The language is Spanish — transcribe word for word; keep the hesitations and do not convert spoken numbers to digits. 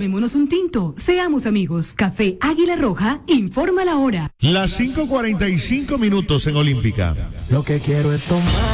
Tomémonos un tinto, seamos amigos. Café Águila Roja, informa la hora. Las cinco cuarenta y cinco minutos en Olímpica. Lo que quiero es tomar.